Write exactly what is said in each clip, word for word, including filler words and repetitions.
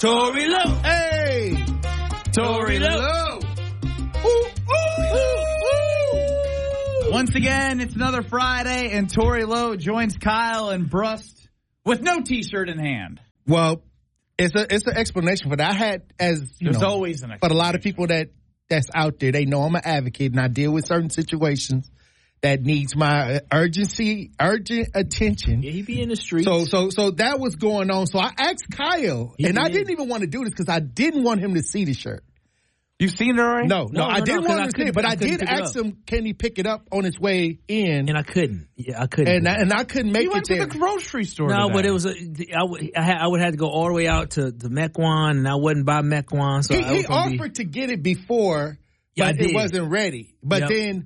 Tory Lowe. Hey. Tory Lowe. Ooh, ooh, ooh, ooh. Once again, it's another Friday, and Tory Lowe joins Kyle and Brust with no T-shirt in hand. Well, it's a it's an explanation for that. I had, as you There's know, always an explanation. but a lot of people that that's out there, they know I'm an advocate, and I deal with certain situations that needs my urgency, urgent attention. Yeah, he be in the streets. So, so, so that was going on. So I asked Kyle, He and I did. didn't even want to do this because I didn't want him to see the shirt. You've seen it already? No, no, No, I no, didn't no, 'cause want I him to see couldn't- it, but I I couldn't did pick it ask up. him, can he pick it up on his way in? and I couldn't. Yeah, I couldn't. And I, and I couldn't make He it went to there. the grocery store No, today. but it was a, I would, I, had, I would have to go all the way out to the Mequon, and I wasn't by Mequon, so he I was he gonna offered to get it before, Yeah, I but it did. wasn't ready. But Yep. then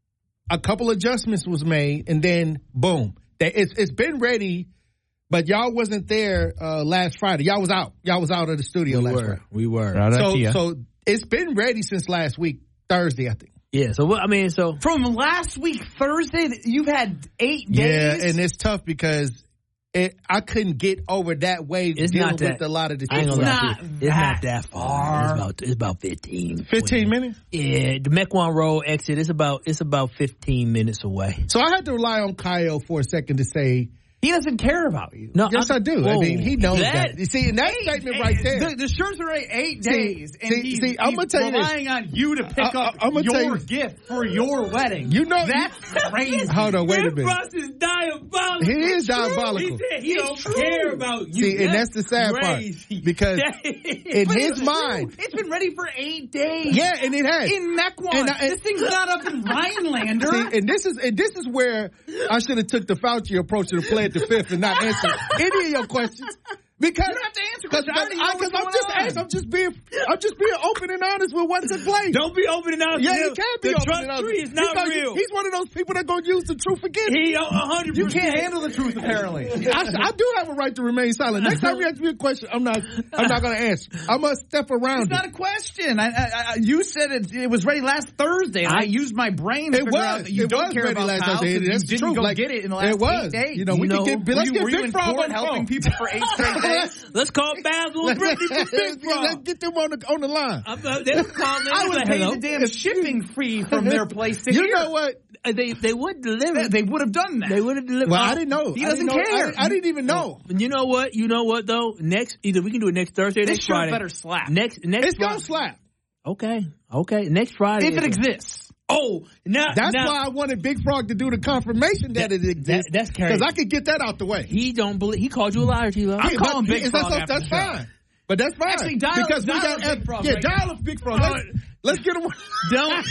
a couple adjustments was made, and then boom, that it's it's been ready. But y'all wasn't there uh, last Friday. Y'all was out. Y'all was out of the studio be. We last were, Friday. we were. Right. So Ikea. so it's been ready since last week, Thursday, I think. Yeah. So what? I mean, so From last week, Thursday, you've had eight Yeah, days? and it's tough because it, I couldn't get over that wave It's dealing not that- with a lot of the I ain't gonna lie situations. to you. not It's not that that far. far. It's about it's about fifteen. fifteen minutes? Yeah, the Mequon Road exit. It's about it's about fifteen minutes away. So I had to rely on Kyle for a second to say, He doesn't care about you. No, yes, I, do. I whoa. mean, he knows that. That- You see, and that statement right there. The, the shirt's already eight See, days, and see, he's, see, I'm he's gonna tell you this. relying on you to pick I- I- up I'm gonna tell your you- gift for your wedding. You know- That's crazy. Hold on, wait a Rick minute. Ross is diabolical. He is It's true. diabolical. He said he It's don't true. care about you. See, and that's the sad crazy. part. Because in But his it's true. mind, It's been ready for eight days. yeah, and it has. In Mequon. And I- and- this thing's not up in Rhinelander. See, and this is and this is where I should have took the Fauci approach to play at the fifth and not answer any of your questions. Because You don't have to answer because questions. I already know I'm what's just going on. asking, I'm just being I'm just being open and honest with what's in play. Don't be open and honest. Yeah, with you him. can't be the open trust and honest. tree is not Because real. He's one of those people that gonna use the truth against He you. a hundred You percent. can't handle the truth, apparently. I, I do have a right to remain silent. Next time you ask me a question, I'm not I'm not gonna answer. I must step around It's not it. a question. I, I, I, you said it, it was ready last Thursday, and I, I- used my brain to It figure out was. that you It don't was care ready about last Kyle, Thursday. because That's you the didn't truth. go Like, get it in the last it was. eight days. You know, we You can know, get let's were you, get were you Big in Frog court on the helping phone. people for eight straight days? Let's call Basil and Brittany for Big Frog. Let's get them on the on the line. I'm, uh, they was calling. I would like, pay hello. the damn shipping fee from their place to You here. know what? Uh, They they would deliver. They, they would have done that. They would have delivered. Well, Uh, I didn't know. He I didn't doesn't know. care. I, I didn't even know. You know what? You know what though? Next, either we can do it next Thursday, or This next shirt Friday. better slap. Next next It's gonna Friday. slap. Okay, okay. Next Friday, if it exists. Oh, now That's now, why I wanted Big Frog to do the confirmation that, That- it exists. that- that's crazy. Because I could get that out the way. he don't believe. He called you a liar, T-Lo. I'm Yeah, calling but- Big is Frog that- after That's the show. fine. But that's fine. Actually, dial- because we dial got up Big Frog yeah, right dial up Big Frog. Let's, let's get him. Don't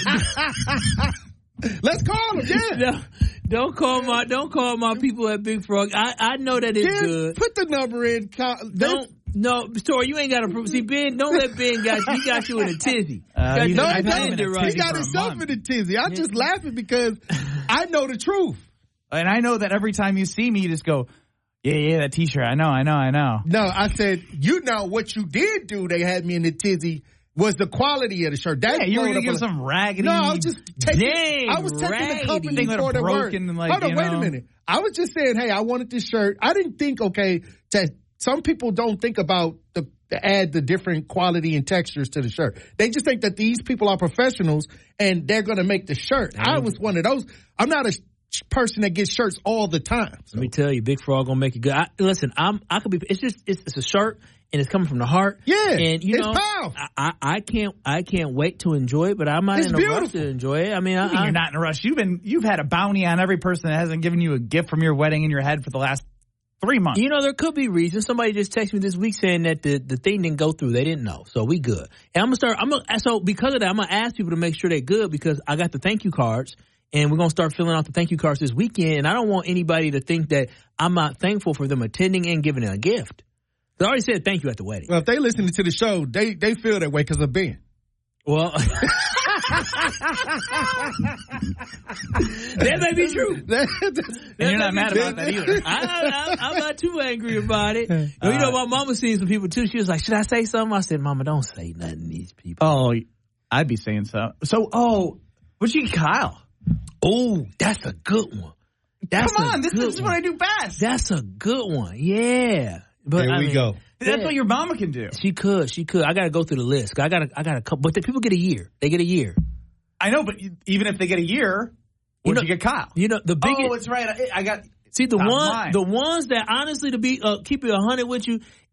Let's call him. Yeah. no, don't call my don't call my people at Big Frog. I, I know that it's Yeah, good. put the number in. Call- Don't no, Story. You ain't got to prove. See, Ben, don't let Ben got you. He got you in a tizzy. Uh, Got he you No, I in he a got him in a blender tizzy. right He got for a himself month. in a tizzy. I'm just laughing because I know the truth. And I know that every time you see me, you just go, yeah, yeah, that T-shirt. I know, I know, I know. No, I said, you know what you did do. They had me in the tizzy. Was the quality of the shirt? That Yeah, you were flowed going to up give a- some raggedy. No, I was just taking. Dang, I was taking raggedy. the company Thing that for the word. broken and like, Hold on, you wait know. a minute. I was just saying, hey, I wanted this shirt. I didn't think, okay, that some people don't think about the to add the different quality and textures to the shirt. They just think that these people are professionals and they're going to make the shirt. I was one of those. I'm not a sh- person that gets shirts all the time. So. Let me tell you, Big Frog gonna make it good. I, listen, I'm I could be. It's just it's, it's a shirt and it's coming from the heart. Yeah, and you it's know, powerful. I, I I can't I can't wait to enjoy it, but I'm not It's in a beautiful. rush to enjoy it. I mean, I, I mean, I, you're not in a rush. You've been you've had a bounty on every person that hasn't given you a gift from your wedding in your head for the last three months. You know, there could be reasons. Somebody just texted me this week saying that the, the thing didn't go through. They didn't know. So we good. And I'm going to start, I'm gonna, so because of that, I'm going to ask people to make sure they're good because I got the thank you cards and we're going to start filling out the thank you cards this weekend. And I don't want anybody to think that I'm not thankful for them attending and giving them a gift. I already said thank you at the wedding. Well, if they listening to the show, they they feel that way because of Ben. Well, that may be true. and you're not mad about that either. I, I, I'm not too angry about it. You know, my mama seen some people too. She was like, "Should I say something?" I said, "Mama, don't say nothing to these people." Oh, I'd be saying so. So, oh, what'd you get Kyle? Oh, that's a good one. That's Come a on, this, good this is what one. I do best. That's a good one. Yeah. But There I we mean, go. That's what your mama can do. She could. She could. I got to go through the list. I got to. I got a couple. But the people get a year. They get a year. I know, but even if they get a year, would you, know, you get Kyle? You know the biggest. Oh, it's right. I, I got. See the one, the ones that honestly to be uh, keep it a hundred with you.